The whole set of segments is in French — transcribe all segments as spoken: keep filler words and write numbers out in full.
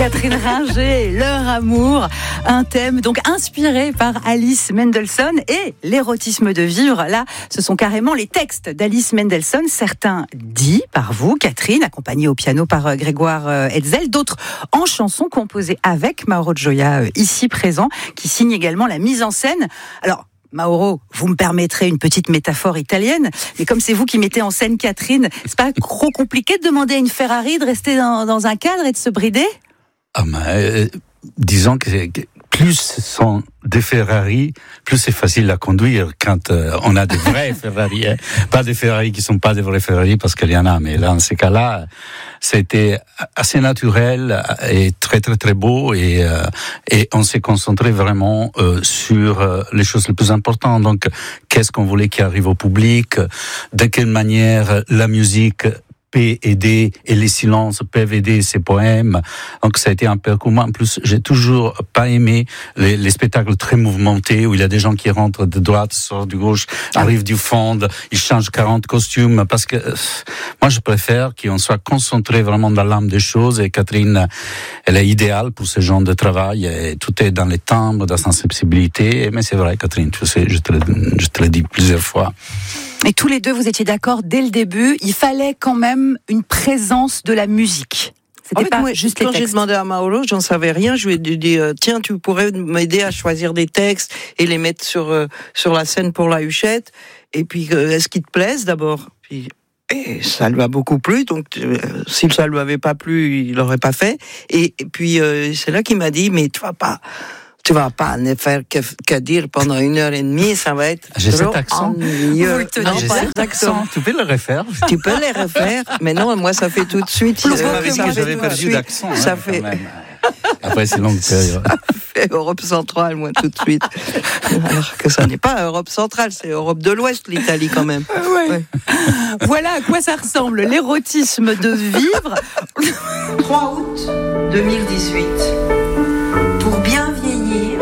Catherine Ringer, Leur amour, un thème donc inspiré par Alice Mendelssohn et l'érotisme de vivre. Là, ce sont carrément les textes d'Alice Mendelssohn, certains dits par vous, Catherine, accompagnée au piano par Grégoire Hetzel, d'autres en chansons composées avec Mauro Gioia, ici présent, qui signe également la mise en scène. Alors, Mauro, vous me permettrez une petite métaphore italienne, mais comme c'est vous qui mettez en scène Catherine, c'est pas trop compliqué de demander à une Ferrari de rester dans, dans un cadre et de se brider ? Ah ben, euh, disons que, que plus ce sont des Ferrari, plus c'est facile à conduire quand euh, on a des vrais Ferrari, hein. Pas des Ferrari qui sont pas des vrais Ferrari parce qu'il y en a, mais là, dans ces cas-là, c'était assez naturel et très très très beau et euh, et on s'est concentré vraiment euh, sur euh, les choses les plus importantes. Donc, qu'est-ce qu'on voulait qui arrive au public, de quelle manière la musique peut aider et les silences peuvent aider ces poèmes. Donc ça a été un peu comme moi. En plus, j'ai toujours pas aimé les, les spectacles très mouvementés où il y a des gens qui rentrent de droite, sortent du gauche, arrivent du fond, ils changent quarante costumes parce que euh, moi je préfère qu'on soit concentré vraiment dans l'âme des choses et Catherine, elle est idéale pour ce genre de travail et tout est dans les timbres, dans sa sensibilité. Mais c'est vrai, Catherine, tu sais, je te le, je te l'ai dit plusieurs fois. Et tous les deux, vous étiez d'accord dès le début, il fallait quand même une présence de la musique. C'était en fait, pas moi, juste quand les textes. j'ai demandé à Mauro, j'en savais rien. Je lui ai dit, euh, tiens, tu pourrais m'aider à choisir des textes et les mettre sur euh, sur la scène pour la Huchette. Et puis, euh, est-ce qu'ils te plaisent d'abord ? Puis, et ça lui a beaucoup plu. Donc, euh, si ça lui avait pas plu, il l'aurait pas fait. Et, et puis, euh, c'est là qu'il m'a dit, mais tu vas pas. Tu vas pas ne faire que, que dire pendant une heure et demie, ça va être J'ai trop cet accent. ennuyeux. Vous le Non, J'ai pas cet accent. Tu peux le refaire. Tu peux les refaire, mais non, moi ça fait tout de suite. Parce euh, qu'on m'avait dit ça que fait j'avais tout de perdu suite. d'accent. Hein, Ça fait, quand même. Après, c'est longue période. ça fait Europe centrale, moi tout de suite. Alors que ça n'est pas Europe centrale, c'est Europe de l'Ouest, l'Italie quand même. Ouais. Ouais. Voilà à quoi ça ressemble, l'érotisme de vivre. trois août deux mille dix-huit. Pour bien vieillir,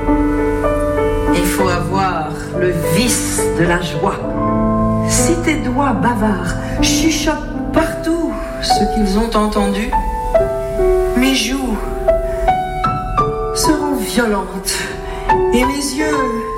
il faut avoir le vice de la joie. Si tes doigts bavards chuchotent partout ce qu'ils ont entendu, mes joues seront violentes et mes yeux